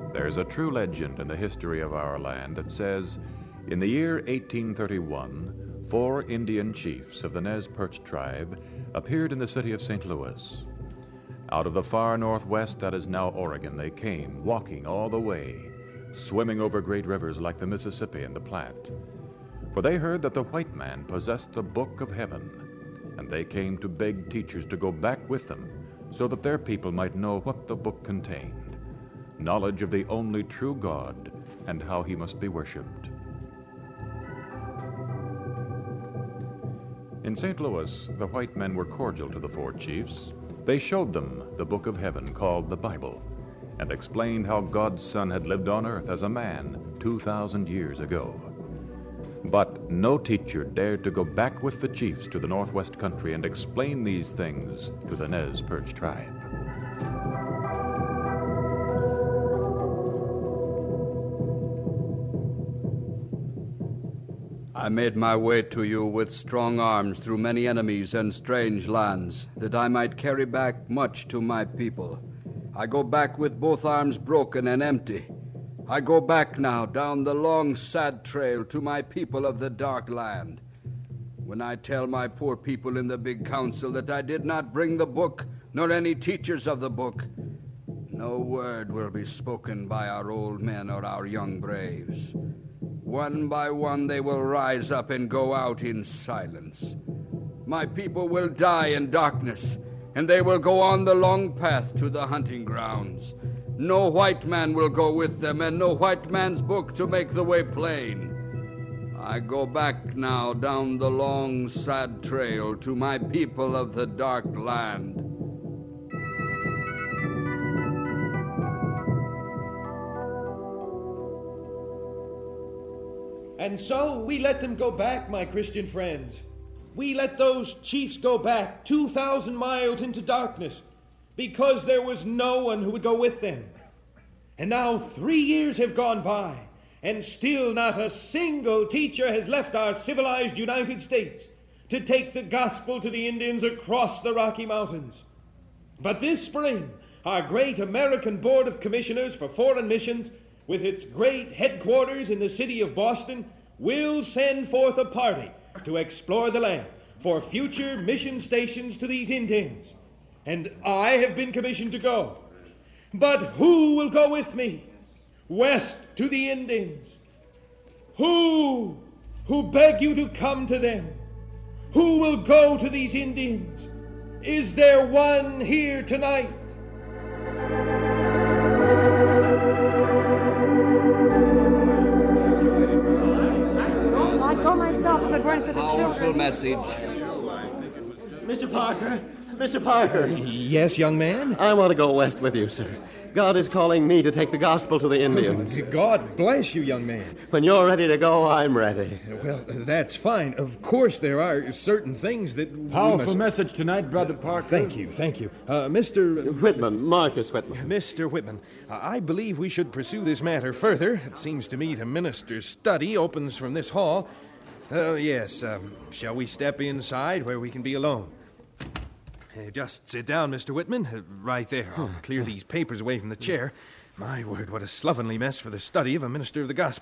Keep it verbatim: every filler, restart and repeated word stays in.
There's a true legend in the history of our land that says, in the year eighteen thirty-one, four Indian chiefs of the Nez Perce tribe appeared in the city of Saint Louis. Out of the far northwest that is now Oregon, they came, walking all the way, swimming over great rivers like the Mississippi and the Platte. For they heard that the white man possessed the book of heaven, and they came to beg teachers to go back with them so that their people might know what the book contained, knowledge of the only true God and how he must be worshipped. In Saint Louis, the white men were cordial to the four chiefs. They showed them the book of heaven called the Bible and explained how God's Son had lived on earth as a man two thousand years ago. But no teacher dared to go back with the chiefs to the northwest country and explain these things to the Nez Perce tribe. I made my way to you with strong arms through many enemies and strange lands, that I might carry back much to my people. I go back with both arms broken and empty. I go back now down the long, sad trail to my people of the dark land. When I tell my poor people in the big council that I did not bring the book, nor any teachers of the book, no word will be spoken by our old men or our young braves. One by one they will rise up and go out in silence. My people will die in darkness, and they will go on the long path to the hunting grounds. No white man will go with them, and no white man's book to make the way plain. I go back now down the long, sad trail to my people of the dark land. And so we let them go back, my Christian friends. We let those chiefs go back two thousand miles into darkness, because there was no one who would go with them. And now three years have gone by, and still not a single teacher has left our civilized United States to take the gospel to the Indians across the Rocky Mountains. But this spring, our great American Board of Commissioners for Foreign Missions, with its great headquarters in the city of Boston, will send forth a party to explore the land for future mission stations to these Indians. And I have been commissioned to go. But who will go with me west to the Indians? Who, who beg you to come to them? Who will go to these Indians? Is there one here tonight? I'd go myself if it weren't for the Powerful children. message. Mister Parker, Mister Parker. Yes, young man? I want to go west with you, sir. God is calling me to take the gospel to the Indians. God bless you, young man. When you're ready to go, I'm ready. Well, that's fine. Of course, there are certain things that Powerful we must... message tonight, Brother Parker. Thank you, thank you. Uh, Mister Whitman, Marcus Whitman. Mister Whitman, uh, I believe we should pursue this matter further. It seems to me the minister's study opens from this hall. Oh, uh, yes. Um, shall we step inside where we can be alone? Uh, just sit down, Mister Whitman. Uh, right there. I'll clear these papers away from the chair. My word, what a slovenly mess for the study of a minister of the gospel.